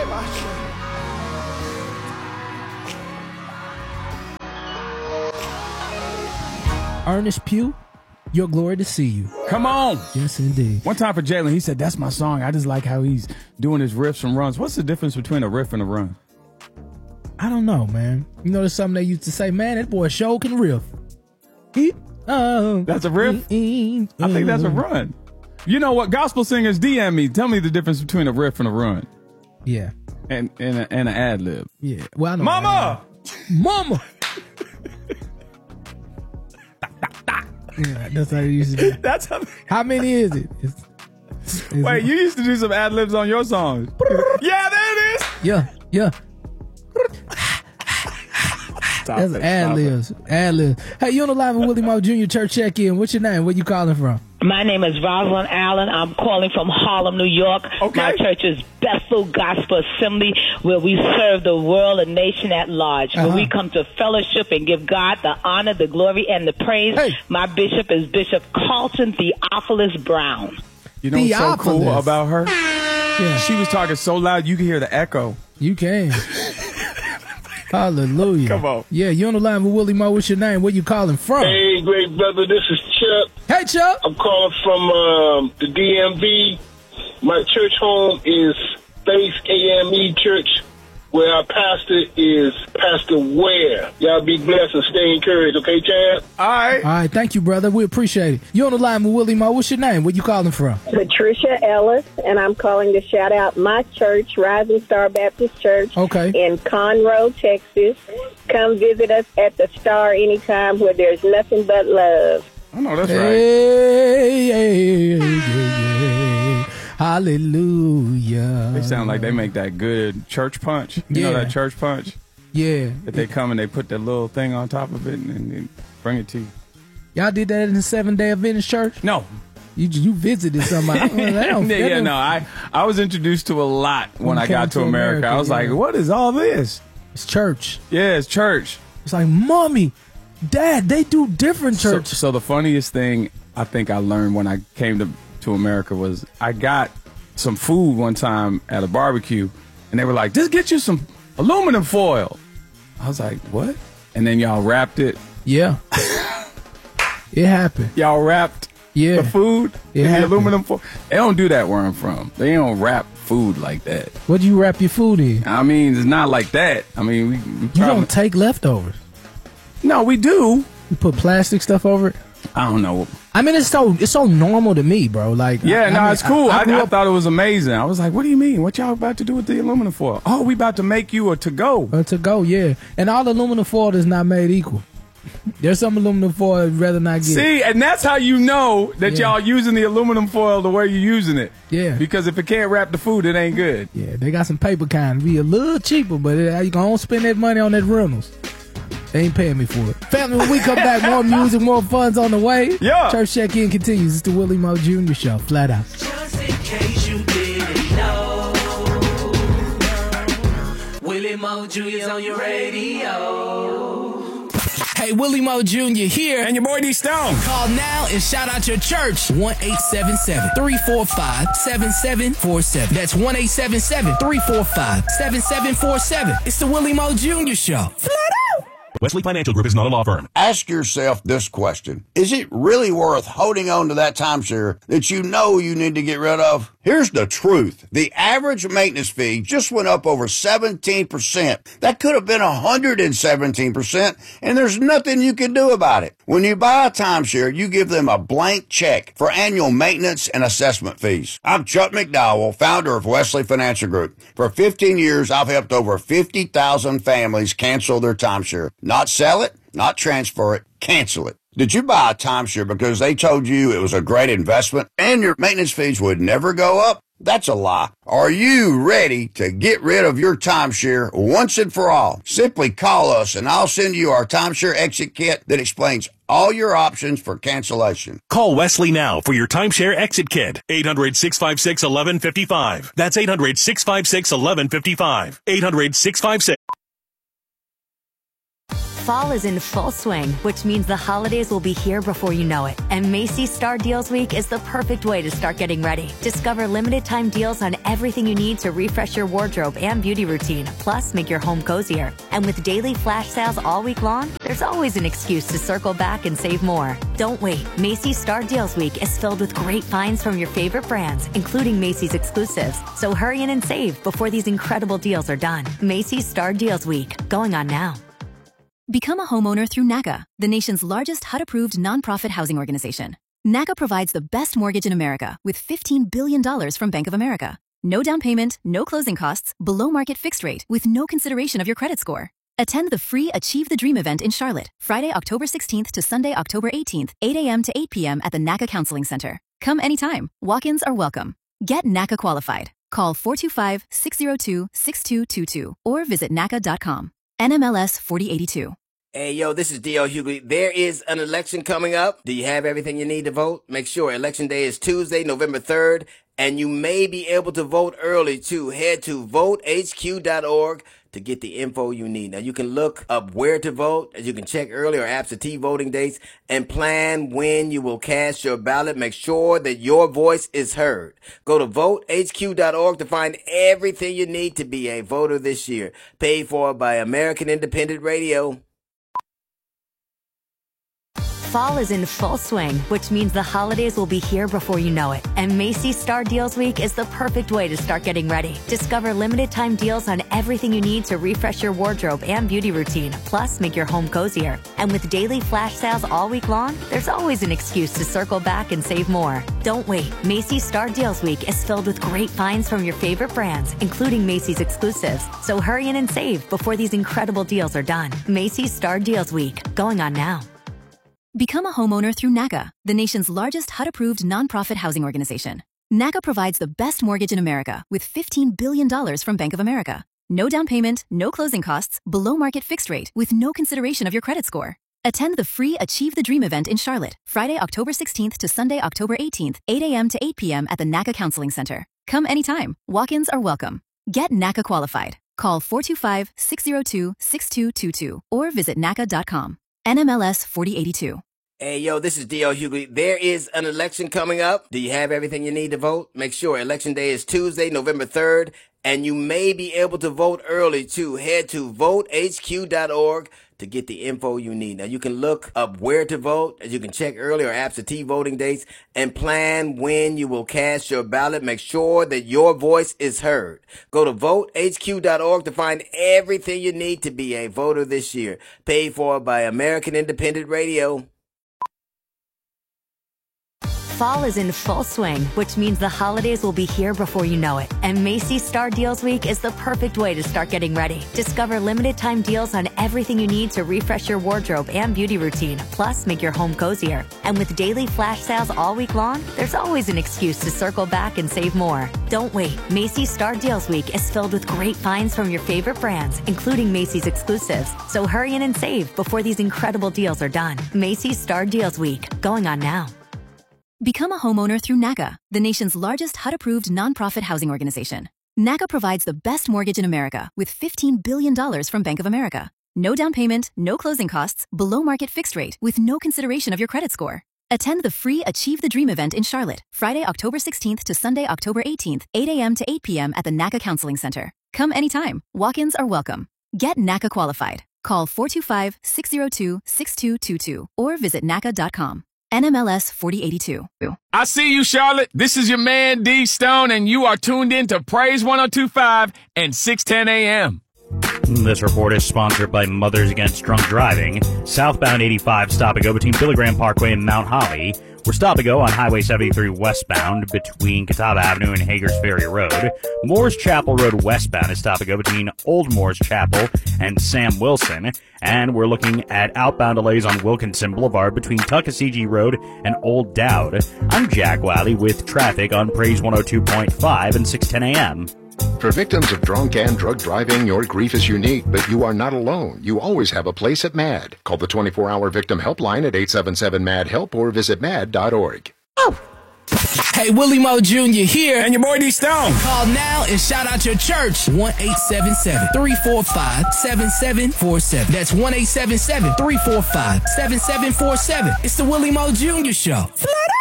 Ernest Pugh, Your Glory to See You. Come on. Yes, indeed. One time for Jalen, he said, that's my song. I just like how he's doing his riffs and runs. What's the difference between a riff and a run? I don't know, man. You know, there's something they used to say, man, that boy sure can riff. That's a riff? I think that's a run. You know what? Gospel singers, DM me. Tell me the difference between a riff and a run. Yeah. And an ad lib. Yeah. Well, I know Mama! Mama! Yeah, that's how you used to do. That's how many is it? Wait, you used to do some ad libs on your songs. Yeah, there it is. Yeah. That's ad libs. Ad libs. Hey, you on the live with Willie Moore Jr. Church Check-In. What's your name? Where you calling from? My name is Rosalind Allen. I'm calling from Harlem, New York. Okay. My church is Bethel Gospel Assembly, where we serve the world and nation at large. Where we come to fellowship and give God the honor, the glory, and the praise. Hey. My bishop is Bishop Carlton Theophilus Brown. You know what's so cool Theophilus. about her? Yeah. She was talking so loud you could hear the echo. You can. Hallelujah. Come on. Yeah, you on the line with Willie Moore. What's your name? Where you calling from? Hey, great brother, this is Chuck. Hey, Chuck. I'm calling from the DMV. My church home is Faith AME Church, where our pastor is Pastor Ware. Y'all be blessed and stay encouraged, okay, Chad? All right. All right, thank you, brother. We appreciate it. You on the line with Willie Moore. What's your name? Where you calling from? Patricia Ellis, and I'm calling to shout out my church, Rising Star Baptist Church, in Conroe, Texas. Come visit us at the Star anytime, where there's nothing but love. I know that's right. Hallelujah. They sound like they make that good church punch. You know that church punch? Yeah. That they come and they put that little thing on top of it and bring it to you. Y'all did that in the 7-Day Adventist church? No. You visited somebody. I was introduced to a lot when I got to America. I was like, what is all this? It's church. Yeah, it's church. It's like, Mommy, Dad, they do different church. So the funniest thing I think I learned when I came to America was I got some food one time at a barbecue and they were like, just get you some aluminum foil. I was like, what? And then y'all wrapped it. Yeah. It happened. Y'all wrapped the food in the aluminum foil. They don't do that where I'm from. They don't wrap food like that. What do you wrap your food in? I mean, it's not like that. I mean, we you don't take leftovers. No, we do. You put plastic stuff over it? I don't know. I mean, it's so normal to me, bro. Like, it's cool. I thought it was amazing. I was like, what do you mean? What y'all about to do with the aluminum foil? Oh, we about to make you a to-go. A to-go, yeah. And all aluminum foil is not made equal. There's some aluminum foil I'd rather not get. See, and that's how you know that y'all using the aluminum foil the way you're using it. Yeah. Because if it can't wrap the food, it ain't good. Yeah, they got some paper kind. Be a little cheaper, but you gonna spend that money on that Reynolds. They ain't paying me for it. Family, when we come back, more music, more fun's on the way. Yeah. Church Check-In continues. It's the Willie Moore Jr. Show. Flat out. Just in case you didn't know, Willie Moore Jr.'s on your radio. Hey, Willie Moore Jr. here. And your boy D Stone. Call now and shout out your church. 1-877-345-7747. That's 1-877-345-7747. It's the Willie Moore Jr. Show. Flat out. Wesley Financial Group is not a law firm. Ask yourself this question. Is it really worth holding on to that timeshare that you know you need to get rid of? Here's the truth. The average maintenance fee just went up over 17%. That could have been 117%, and there's nothing you can do about it. When you buy a timeshare, you give them a blank check for annual maintenance and assessment fees. I'm Chuck McDowell, founder of Wesley Financial Group. For 15 years, I've helped over 50,000 families cancel their timeshare. Not sell it, not transfer it, cancel it. Did you buy a timeshare because they told you it was a great investment and your maintenance fees would never go up? That's a lie. Are you ready to get rid of your timeshare once and for all? Simply call us and I'll send you our timeshare exit kit that explains all your options for cancellation. Call Wesley now for your timeshare exit kit. 800-656-1155. That's 800-656-1155. 800-656. Fall is in full swing, which means the holidays will be here before you know it. And Macy's Star Deals Week is the perfect way to start getting ready. Discover limited time deals on everything you need to refresh your wardrobe and beauty routine, plus make your home cozier. And with daily flash sales all week long, there's always an excuse to circle back and save more. Don't wait. Macy's Star Deals Week is filled with great finds from your favorite brands, including Macy's exclusives. So hurry in and save before these incredible deals are done. Macy's Star Deals Week, going on now. Become a homeowner through NACA, the nation's largest HUD-approved nonprofit housing organization. NACA provides the best mortgage in America with $15 billion from Bank of America. No down payment, no closing costs, below market fixed rate with no consideration of your credit score. Attend the free Achieve the Dream event in Charlotte, Friday, October 16th to Sunday, October 18th, 8 a.m. to 8 p.m. at the NACA Counseling Center. Come anytime. Walk-ins are welcome. Get NACA qualified. Call 425-602-6222 or visit NACA.com. NMLS 4082. Hey, yo, this is D.L. Hughley. There is an election coming up. Do you have everything you need to vote? Make sure Election Day is Tuesday, November 3rd, and you may be able to vote early, too. Head to votehq.org to get the info you need. Now, you can look up where to vote, as you can check early or absentee voting dates, and plan when you will cast your ballot. Make sure that your voice is heard. Go to votehq.org to find everything you need to be a voter this year. Paid for by American Independent Radio. Fall is in full swing, which means the holidays will be here before you know it. And Macy's Star Deals Week is the perfect way to start getting ready. Discover limited time deals on everything you need to refresh your wardrobe and beauty routine, plus make your home cozier. And with daily flash sales all week long, there's always an excuse to circle back and save more. Don't wait. Macy's Star Deals Week is filled with great finds from your favorite brands, including Macy's exclusives. So hurry in and save before these incredible deals are done. Macy's Star Deals Week, going on now. Become a homeowner through NACA, the nation's largest HUD-approved nonprofit housing organization. NACA provides the best mortgage in America with $15 billion from Bank of America. No down payment, no closing costs, below market fixed rate with no consideration of your credit score. Attend the free Achieve the Dream event in Charlotte, Friday, October 16th to Sunday, October 18th, 8 a.m. to 8 p.m. at the NACA Counseling Center. Come anytime. Walk-ins are welcome. Get NACA qualified. Call 425-602-6222 or visit NACA.com. NMLS 4082. Hey, yo, this is D.L. Hughley. There is an election coming up. Do you have everything you need to vote? Make sure Election Day is Tuesday, November 3rd, and you may be able to vote early, too. Head to votehq.org to get the info you need. Now, you can look up where to vote, as you can check early or absentee voting dates, and plan when you will cast your ballot. Make sure that your voice is heard. Go to votehq.org to find everything you need to be a voter this year. Paid for by American Independent Radio. Fall is in full swing, which means the holidays will be here before you know it. And Macy's Star Deals Week is the perfect way to start getting ready. Discover limited time deals on everything you need to refresh your wardrobe and beauty routine, plus make your home cozier. And with daily flash sales all week long, there's always an excuse to circle back and save more. Don't wait. Macy's Star Deals Week is filled with great finds from your favorite brands, including Macy's exclusives. So hurry in and save before these incredible deals are done. Macy's Star Deals Week, going on now. Become a homeowner through NACA, the nation's largest HUD-approved nonprofit housing organization. NACA provides the best mortgage in America with $15 billion from Bank of America. No down payment, no closing costs, below market fixed rate with no consideration of your credit score. Attend the free Achieve the Dream event in Charlotte, Friday, October 16th to Sunday, October 18th, 8 a.m. to 8 p.m. at the NACA Counseling Center. Come anytime. Walk-ins are welcome. Get NACA qualified. Call 425-602-6222 or visit NACA.com. NMLS 4082. I see you, Charlotte. This is your man, D Stone, and you are tuned in to Praise 102.5 and 610 a.m. This report is sponsored by Mothers Against Drunk Driving. Southbound 85 stop-and-go between Billy Graham Parkway and Mount Holly. We're stop-and-go on Highway 73 westbound between Catawba Avenue and Hager's Ferry Road. Moores Chapel Road westbound is stop-and-go between Old Moores Chapel and Sam Wilson. And we're looking at outbound delays on Wilkinson Boulevard between Tuckasegee Road and Old Dowd. I'm Jack Wiley with traffic on Praise 102.5 and 610 a.m. For victims of drunk and drug driving, your grief is unique, but you are not alone. You always have a place at MAD. Call the 24-hour victim helpline at 877-MAD-HELP or visit mad.org. Oh! Hey, Willie Moe Jr. here. And your boy D Stone. Call now and shout out your church. 1-877-345-7747. That's 1-877-345-7747. It's the Willie Moe Jr. Show. Florida.